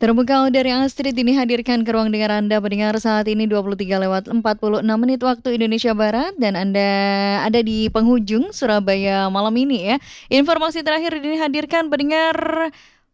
Terbuka dari Astrid ini hadirkan ke ruang dengar Anda pendengar saat ini 23:46 waktu Indonesia Barat dan Anda ada di penghujung Surabaya malam ini ya. Informasi terakhir ini hadirkan pendengar